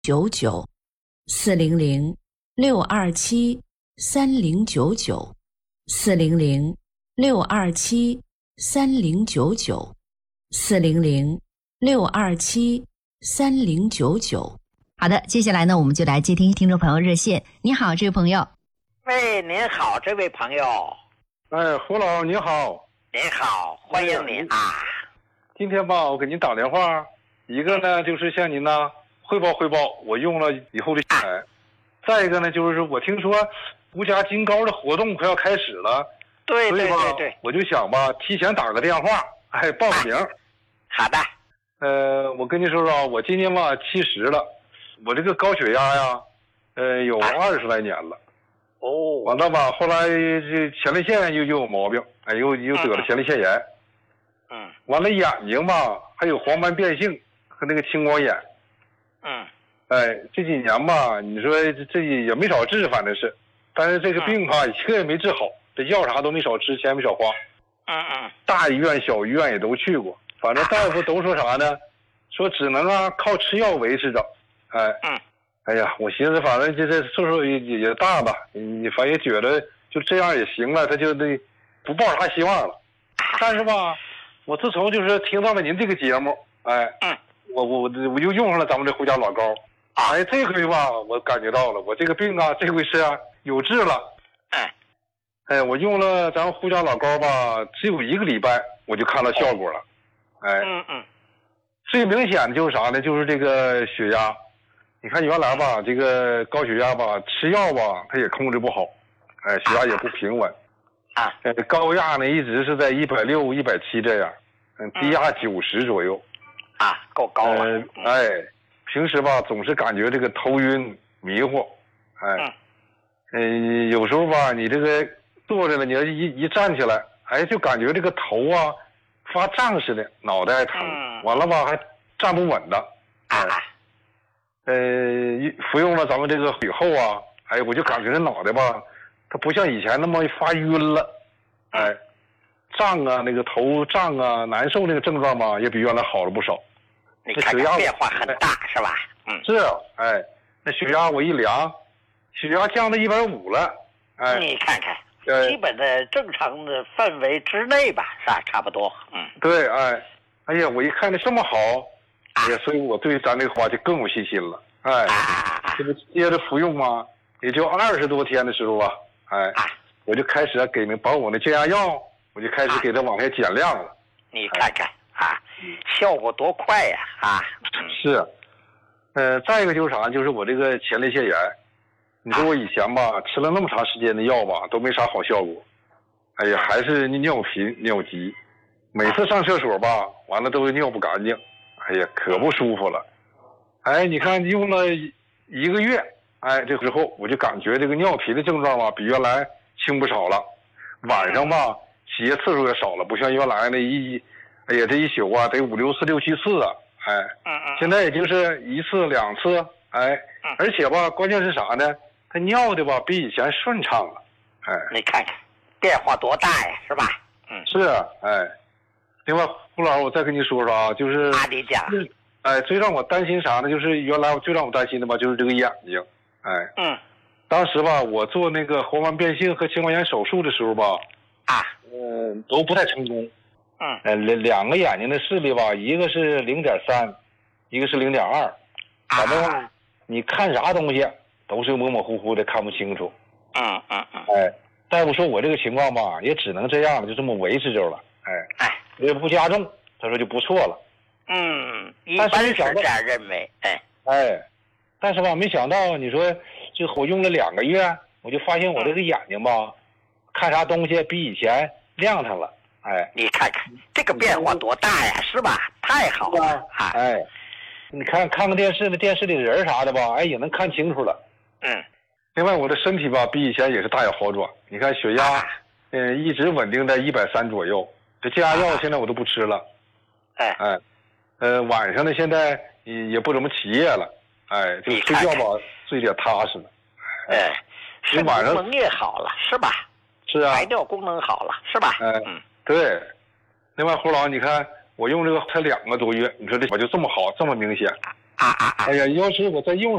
400-627-3099，400-627-3099，400-627-3099。好的，接下来呢，我们就来接听听众朋友热线。你好，这位朋友。 喂，您好，这位朋友。 哎，胡老你好。 您好，欢迎您啊。 今天吧，我给您打电话，一个呢就是向您呢汇报我用了以后的再一个呢就是我听说吴家金高的活动快要开始了， 对， 我就想吧提前打个电话，报个名。 好的。 我跟您说说，我今年吧70了，我这个高血压呀，有20来年了。完了吧，后来这前列腺又有毛病，又得了前列腺炎。完了眼睛吧，还有黄斑变性和那个青光眼。这几年吧，你说这也没少治，反正是，但是这个病吧，一个也没治好，这药啥都没少吃，钱没少花。大医院、小医院也都去过，反正大夫都说啥呢？说只能靠吃药维持着。哎呀，我寻思反正这岁数也大吧，你反正也觉得就这样也行了，他就不抱啥希望了。但是吧，我自从就是听到了您这个节目，我就用上了咱们这胡家老高。这回吧，我感觉到了，我这个病这回是有治了。我用了咱们胡家老高吧，只有1个礼拜我就看到效果了。最明显的就是啥呢？就是这个血压。你看原来吧，这个高血压吧，吃药吧，它也控制不好，血压也不平稳。高压呢一直是在160、170这样，低压90左右。 够高了。 平时吧总是感觉这个头晕迷糊。有时候吧你这个坐着了，你要一站起来，就感觉这个头发胀似的，脑袋还疼。完了吧还站不稳的。服用了咱们这个以后我就感觉这脑袋吧，它不像以前那么发晕了。胀那个头胀难受那个症状吧，也比原来好了不少。 你看看变化很大，是吧？ 是。那血压我一量，血压降到150了。 你看看，基本的正常的范围之内吧，是吧？差不多。 对。哎呀，我一看这么好，所以我对咱这个话就更有信心了。这不接着服用吗？也就20多天的时候我就开始把我那降压药，我就开始给它往下减量了。 你看看效果多快呀！ 是。再一个就是啥，就是我这个前列腺炎，你说我以前吧吃了那么长时间的药吧，都没啥好效果。还是尿频尿急，每次上厕所吧，完了都尿不干净。可不舒服了。你看用了1个月，这之后我就感觉这个尿频的症状吧比原来轻不少了。晚上吧起夜次数也少了，不像原来那这一宿得5、6次、6、7次。现在也就是1次、2次。而且吧关键是啥呢？它尿的吧比以前顺畅了。 你看看变化多大呀，是吧？ 是。另外胡老师，我再跟你说说就是你讲。 最让我担心啥呢？就是原来最让我担心的吧，就是这个眼睛。当时吧，我做那个黄斑变性和青光眼手术的时候吧，都不太成功。2个眼睛的视力吧，一个是0.3，一个是0.2。反正你看啥东西都是模模糊糊的，看不清楚。大夫说我这个情况吧，也只能这样了，就这么维持着了。也不加重，他说就不错了。 一般是这样认为。 但是吧，没想到你说，就我用了2个月，我就发现我这个眼睛吧，看啥东西比以前亮堂了。 你看看这个变化多大呀，是吧？太好了。 你看个电视，那电视里的人啥的吧，也能看清楚了。另外我的身体吧，比以前也是大有好转。你看血压，一直稳定在130左右。这降压药现在我都不吃了。晚上呢现在也不怎么起夜了。就睡觉吧睡得踏实了。 肾功能也好了，是吧？ 是排尿功能好了，是吧？ 对。另外胡老，你看我用这个才2个多月，你说这我就这么好，这么明显。 哎呀，要是我再用